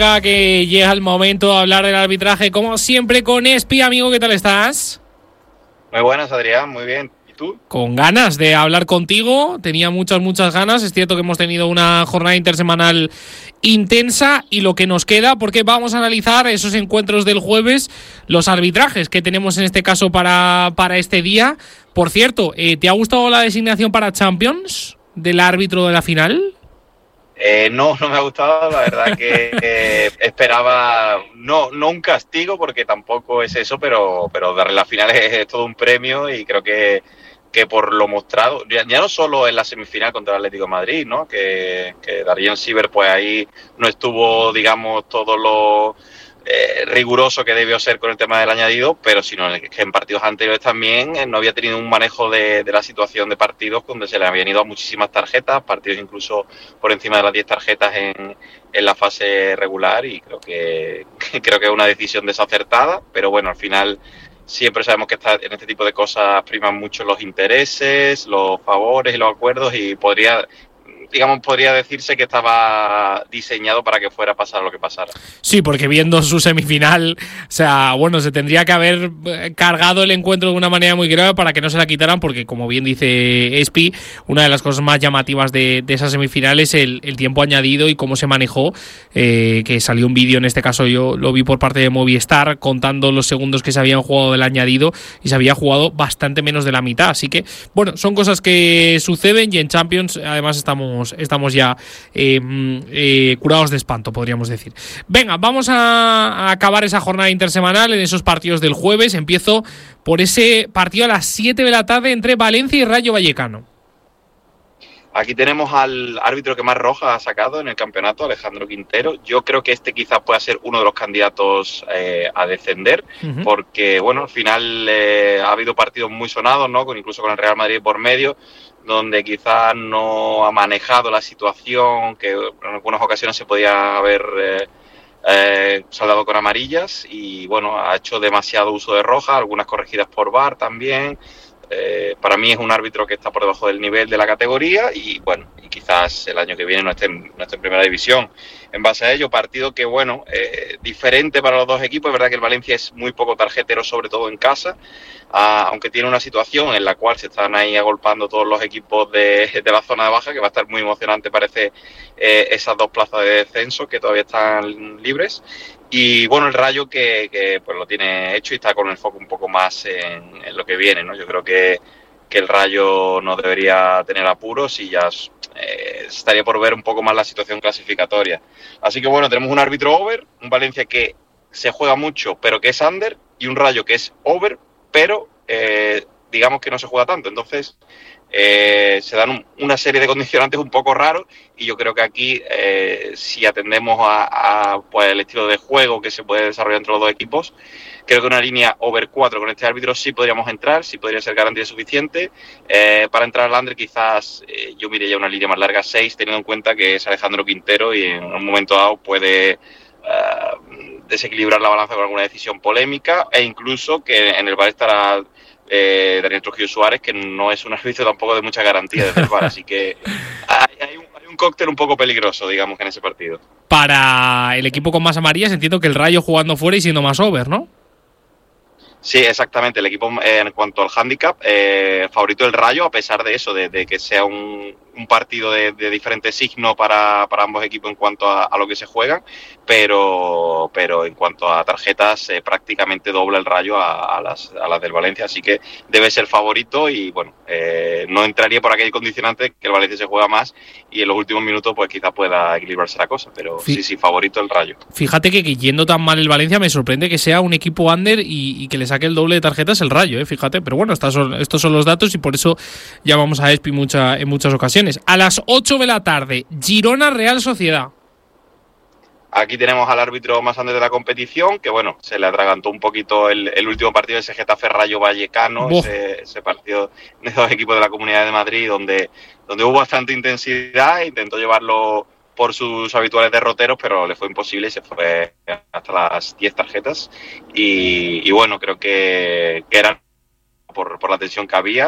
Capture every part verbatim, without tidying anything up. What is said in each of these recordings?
venga, que llega el momento de hablar del arbitraje, como siempre, con Espi. Amigo, ¿qué tal estás? Muy buenas, Adrián, muy bien. ¿Y tú? Con ganas de hablar contigo, tenía muchas, muchas ganas. Es cierto que hemos tenido una jornada intersemanal intensa y lo que nos queda, porque vamos a analizar esos encuentros del jueves, los arbitrajes que tenemos en este caso para, para este día. Por cierto, eh, ¿te ha gustado la designación para Champions del árbitro de la final? Eh, no, no me ha gustado, la verdad que eh, esperaba, no, no un castigo porque tampoco es eso, pero, pero darle la final es, es todo un premio y creo que, que por lo mostrado, ya, ya no solo en la semifinal contra el Atlético de Madrid, ¿no? que, que Darien Siever pues ahí no estuvo, digamos, todo lo eh, riguroso que debió ser con el tema del añadido, pero sino que en partidos anteriores también eh, no había tenido un manejo de, de la situación de partidos donde se le habían ido a muchísimas tarjetas, partidos incluso por encima de las diez tarjetas en, en la fase regular, y creo que creo que es una decisión desacertada, pero bueno, al final siempre sabemos que está, en este tipo de cosas priman mucho los intereses, los favores y los acuerdos, y podría, digamos, podría decirse que estaba diseñado para que fuera a pasar lo que pasara. Sí, porque viendo su semifinal, o sea, bueno, se tendría que haber cargado el encuentro de una manera muy grave para que no se la quitaran, porque como bien dice Espi, una de las cosas más llamativas de, de esa semifinal es el, el tiempo añadido y cómo se manejó, eh, que salió un vídeo, en este caso yo lo vi por parte de Movistar, contando los segundos que se habían jugado del añadido, y se había jugado bastante menos de la mitad, así que, bueno, son cosas que suceden, y en Champions además estamos estamos ya eh, eh, curados de espanto, podríamos decir. Venga, vamos a, a acabar esa jornada intersemanal en esos partidos del jueves. Empiezo por ese partido a las siete de la tarde entre Valencia y Rayo Vallecano. Aquí tenemos al árbitro que más roja ha sacado en el campeonato, Alejandro Quintero. Yo creo que este quizás pueda ser uno de los candidatos eh, a descender, uh-huh. porque bueno, al final eh, ha habido partidos muy sonados, ¿no? Con, incluso con el Real Madrid por medio, donde quizás no ha manejado la situación, que en algunas ocasiones se podía haber eh, eh, saldado con amarillas, y bueno, ha hecho demasiado uso de roja, algunas corregidas por V A R también. Eh, para mí es un árbitro que está por debajo del nivel de la categoría, y bueno, y quizás el año que viene no esté en, no esté en primera división. En base a ello, partido que bueno, eh, diferente para los dos equipos. Es verdad que el Valencia es muy poco tarjetero, sobre todo en casa, ah, aunque tiene una situación en la cual se están ahí agolpando todos los equipos de, de la zona de baja, que va a estar muy emocionante, parece, eh, esas dos plazas de descenso que todavía están libres. Y bueno, el Rayo que, que pues lo tiene hecho y está con el foco un poco más en, en lo que viene, ¿no? Yo creo que, que el Rayo no debería tener apuros y ya eh, estaría por ver un poco más la situación clasificatoria. Así que bueno, tenemos un árbitro over, un Valencia que se juega mucho pero que es under, y un Rayo que es over pero eh, digamos que no se juega tanto. Entonces eh, se dan un, una serie de condicionantes un poco raros, y yo creo que aquí eh, si atendemos a, a pues, el estilo de juego que se puede desarrollar entre los dos equipos, creo que una línea over cuatro con este árbitro sí podríamos entrar, sí podría ser garantía suficiente. Eh, para entrar al under quizás eh, yo miré ya una línea más larga, seis, teniendo en cuenta que es Alejandro Quintero y en un momento dado puede uh, desequilibrar la balanza con alguna decisión polémica, e incluso que en el V A R estará eh, Daniel Trujillo Suárez, que no es un árbitro tampoco de mucha garantía desde el V A R, así que hay, hay, un, hay un cóctel un poco peligroso, digamos, en ese partido. Para el equipo con más amarillas, entiendo que el Rayo jugando fuera y siendo más over, ¿no? Sí, exactamente. El equipo, eh, en cuanto al hándicap, eh, favorito del Rayo, a pesar de eso, de, de que sea un, un partido de, de diferente signo para, para ambos equipos en cuanto a, a lo que se juegan, pero, pero en cuanto a tarjetas, eh, prácticamente dobla el Rayo a, a, las, a las del Valencia, así que debe ser favorito, y bueno, eh, no entraría por aquel condicionante que el Valencia se juega más y en los últimos minutos pues quizá pueda equilibrarse la cosa, pero sí, sí, sí favorito el Rayo. Fíjate que, que yendo tan mal el Valencia, me sorprende que sea un equipo under y, y que les saque el doble de tarjetas el Rayo, eh, fíjate, pero bueno, estos son, estos son los datos y por eso llamamos a Espi mucha, en muchas ocasiones. A las ocho de la tarde, Girona Real Sociedad. Aquí tenemos al árbitro más under de la competición, que bueno, se le atragantó un poquito el, el último partido, ese Getafe Rayo Vallecano, ese, ese partido de dos equipos de la Comunidad de Madrid, donde, donde hubo bastante intensidad, intentó llevarlo por sus habituales derroteros, pero le fue imposible y se fue hasta las diez tarjetas. Y, y bueno, creo que, que era por, por la tensión que había.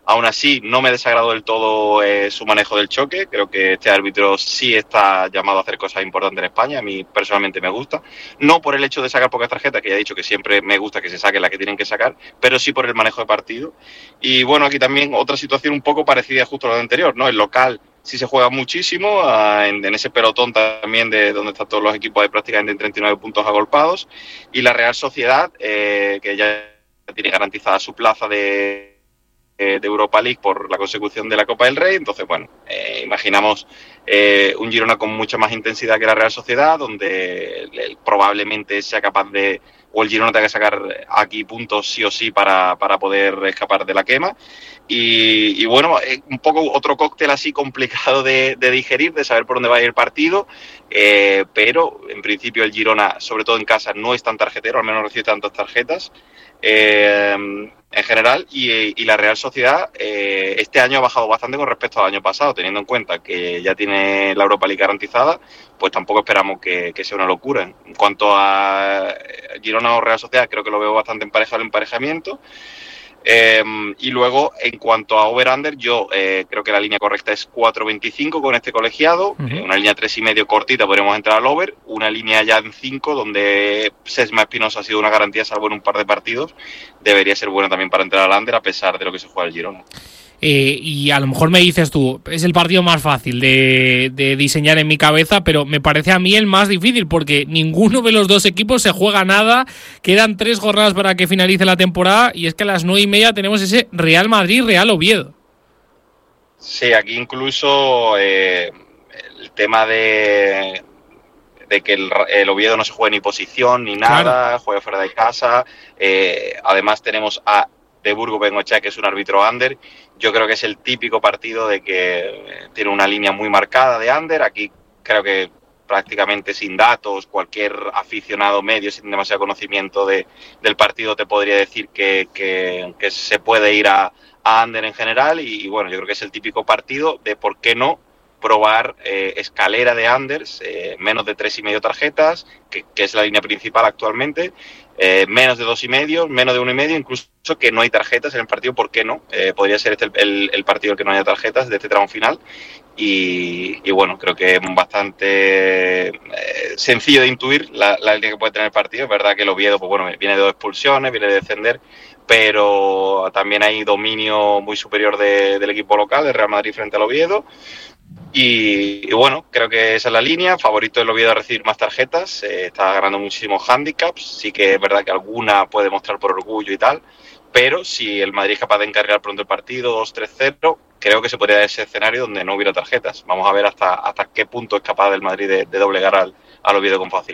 Aún así, no me desagradó del todo eh, su manejo del choque. Creo que este árbitro sí está llamado a hacer cosas importantes en España. A mí personalmente me gusta. No por el hecho de sacar pocas tarjetas, que ya he dicho que siempre me gusta que se saquen las que tienen que sacar, pero sí por el manejo de partido. Y bueno, aquí también otra situación un poco parecida justo a la anterior, ¿no? El local sí se juega muchísimo, en, en ese pelotón también de donde están todos los equipos hay prácticamente en treinta y nueve puntos agolpados. Y la Real Sociedad, eh, que ya tiene garantizada su plaza de de Europa League por la consecución de la Copa del Rey. Entonces, bueno, eh, imaginamos eh, un Girona con mucha más intensidad que la Real Sociedad, donde él, él probablemente sea capaz de, o el Girona tenga que sacar aquí puntos sí o sí para, para poder escapar de la quema. Y, y bueno, eh, un poco otro cóctel así complicado de, de digerir, de saber por dónde va a ir el partido, eh, pero en principio el Girona, sobre todo en casa, no es tan tarjetero, al menos no recibe tantas tarjetas. Eh, en general, y, y la Real Sociedad eh, este año ha bajado bastante con respecto al año pasado, teniendo en cuenta que ya tiene la Europa League garantizada, pues tampoco esperamos que, que sea una locura. En cuanto a Girona o Real Sociedad, creo que lo veo bastante emparejado el emparejamiento. Eh, y luego, en cuanto a over-under, yo eh, creo que la línea correcta es cuatro veinticinco con este colegiado, uh-huh. eh, una línea tres y medio cortita, podríamos entrar al over, una línea ya en cinco, donde Sesma Espinosa ha sido una garantía, salvo en un par de partidos, debería ser buena también para entrar al under, a pesar de lo que se juega el Girona. Eh, y a lo mejor me dices tú, es el partido más fácil de, de diseñar en mi cabeza, pero me parece a mí el más difícil, porque ninguno de los dos equipos se juega nada, quedan tres jornadas para que finalice la temporada, y es que a las nueve y media tenemos ese Real Madrid-Real Oviedo. Sí, aquí incluso eh, el tema de, de que el, el Oviedo no se juegue ni posición ni nada, claro. Juega fuera de casa, eh, además tenemos a de Burgos Bengoechea, que es un árbitro under. Yo creo que es el típico partido de que tiene una línea muy marcada de under. Aquí creo que prácticamente sin datos, cualquier aficionado medio sin demasiado conocimiento de, del partido te podría decir que, que, que se puede ir a, a under en general. Y, y bueno, yo creo que es el típico partido de por qué no probar eh, escalera de unders, eh, menos de tres y medio tarjetas, que, que es la línea principal actualmente, eh, menos de dos y medio, menos de uno y medio, incluso que no hay tarjetas en el partido, ¿por qué no? Eh, podría ser este el, el, el partido en el que no haya tarjetas de este tramo final. Y, y bueno, creo que es bastante eh, sencillo de intuir la, la línea que puede tener el partido. Es verdad que el Oviedo, pues bueno, viene de dos expulsiones, viene de descender, pero también hay dominio muy superior de, del equipo local, del Real Madrid frente al Oviedo. Y, y bueno, creo que esa es la línea. Favorito del Oviedo a recibir más tarjetas, eh, está ganando muchísimos handicaps. Sí que es verdad que alguna puede mostrar por orgullo y tal, pero si el Madrid es capaz de encargar pronto el partido dos tres cero, creo que se podría dar ese escenario donde no hubiera tarjetas. Vamos a ver hasta, hasta qué punto es capaz el Madrid de, de doblegar al, al Oviedo con facilidad.